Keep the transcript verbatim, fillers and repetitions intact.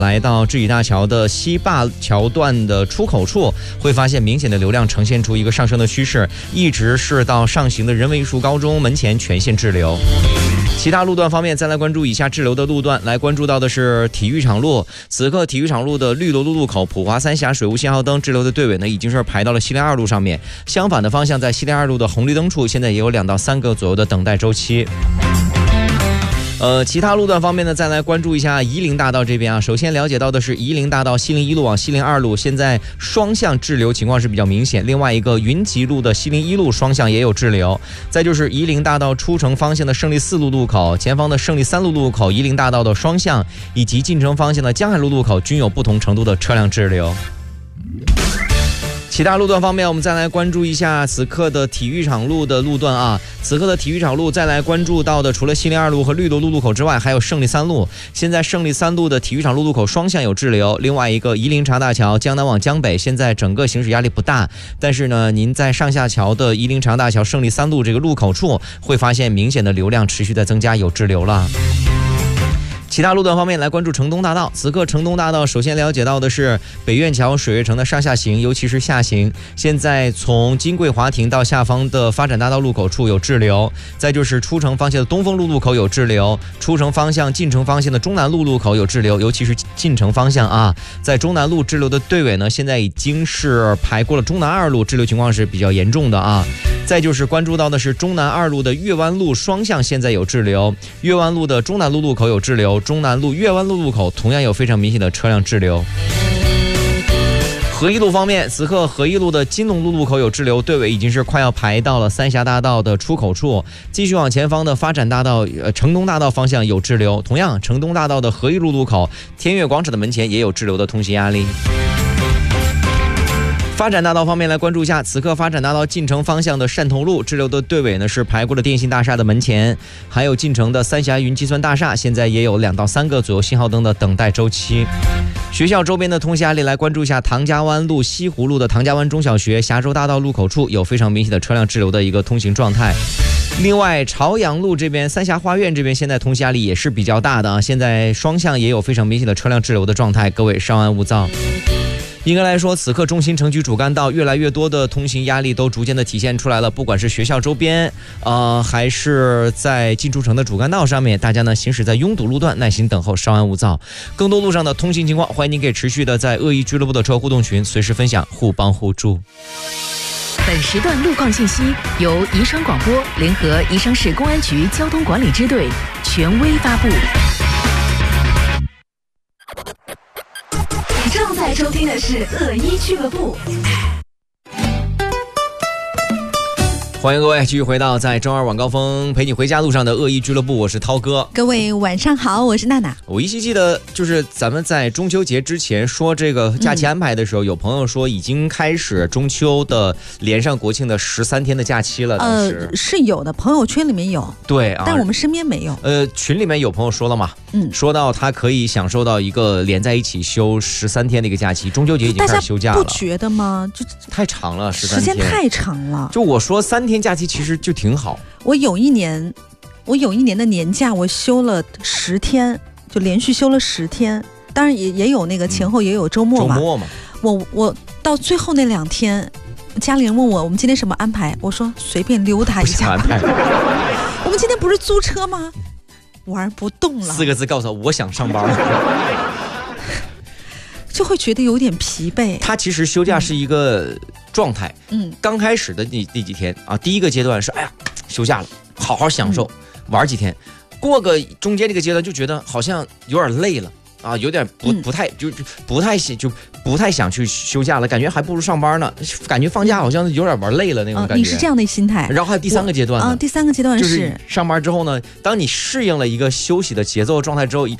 来到智己大桥的西坝桥段的出口处，会发现明显的流量呈现出一个上升的趋势，一直是到上行的人文艺术高中门前全线滞留。其他路段方面，再来关注以下滞留的路段。来关注到的是体育场路，此刻体育场路的绿萝路路口普华三峡水务信号灯滞留的队尾呢，已经是排到了西林二路上面。相反的方向，在西林二路的红绿灯处，现在也有两到三个左右的等待周期。呃，其他路段方面呢，再来关注一下夷陵大道这边啊。首先了解到的是夷陵大道西林一路往西林二路，现在双向滞留情况是比较明显。另外一个云集路的西林一路双向也有滞留。再就是夷陵大道出城方向的胜利四路路口，前方的胜利三路路口，夷陵大道的双向以及进城方向的江海路路口均有不同程度的车辆滞留。其他路段方面，我们再来关注一下此刻的体育场路的路段啊。此刻的体育场路再来关注到的，除了西林二路和绿萝路路口之外，还有胜利三路。现在胜利三路的体育场路路口双向有滞留。另外一个夷陵察大桥江南往江北，现在整个行驶压力不大，但是呢，您在上下桥的夷陵察大桥胜利三路这个路口处，会发现明显的流量持续在增加，有滞留了。其他路段方面，来关注城东大道。此刻城东大道首先了解到的是北苑桥水悦城的上下行，尤其是下行，现在从金桂华庭到下方的发展大道路口处有滞留。再就是出城方向的东风路路口有滞留，出城方向进城方向的中南路路口有滞留，尤其是进城方向啊，在中南路滞留的队尾呢，现在已经是排过了中南二路，滞留情况是比较严重的啊。再就是关注到的是中南二路的岳湾路双向现在有滞留，岳湾路的中南路路口有滞留，中南路岳湾路路口同样有非常明显的车辆滞留。合一路方面，此刻合一路的金龙路路口有滞留，队尾已经是快要排到了三峡大道的出口处，继续往前方的发展大道、呃城东大道方向有滞留。同样，城东大道的合一路路口天悦广场的门前也有滞留的通行压力。发展大道方面来关注一下，此刻发展大道进城方向的汕头路滞留的队尾呢是排过了电信大厦的门前，还有进城的三峡云计算大厦，现在也有两到三个左右信号灯的等待周期。学校周边的通行压力来关注一下唐家湾路西湖路的唐家湾中小学峡州大道路口处有非常明显的车辆滞留的一个通行状态。另外朝阳路这边三峡花苑这边现在通行压力也是比较大的啊，现在双向也有非常明显的车辆滞留的状态，各位稍安勿躁。应该来说，此刻中心城区主干道越来越多的通行压力都逐渐的体现出来了，不管是学校周边，呃，还是在进出城的主干道上面，大家呢行驶在拥堵路段，耐心等候，稍安勿躁。更多路上的通行情况，欢迎您可以持续的在恶意俱乐部的车互动群随时分享，互帮互助。 本时段路况信息由宜昌广播联合宜昌市公安局交通管理支队权威发布。 正在收听的是恶意俱乐部。 欢迎各位继续回到在周二晚高峰陪你回家路上的恶意俱乐部，我是涛哥。 各位晚上好，我是娜娜。 我依稀记得，就是咱们在中秋节之前说这个假期安排的时候，嗯、有朋友说已经开始中秋的连上国庆的十三天的假期了。 呃，是有的，朋友圈里面有， 对啊， 但我们身边没有。 呃，群里面有朋友说了嘛，嗯，说到他可以享受到一个连在一起休十三天的一个假期，中秋节已经开始休假了。 不觉得吗？就太长了，十三天，时间太长了。 就我说三天假期其实就挺好。 我有一年，我有一年的年假，我休了十天，就连续休了十天。当然也也有那个前后也有周末嘛。 周末嘛。我我到最后那两天，家里人问我我们今天什么安排，我说随便溜达一下。 安排。 我们今天不是租车吗？玩不动了。 四个字告诉我，我想上班。 就会觉得有点疲惫。 他其实休假是一个状态，嗯，刚开始的那那几天啊，第一个阶段是哎呀休假了，好好享受，嗯、玩几天，过个中间这个阶段就觉得好像有点累了啊，有点不不太就就不太就不太想去休假了，感觉还不如上班呢，感觉放假好像有点玩累了那种感觉。 嗯、你是这样的心态。 然后还有第三个阶段啊，第三个阶段是、 就是、上班之后呢，当你适应了一个休息的节奏状态之后，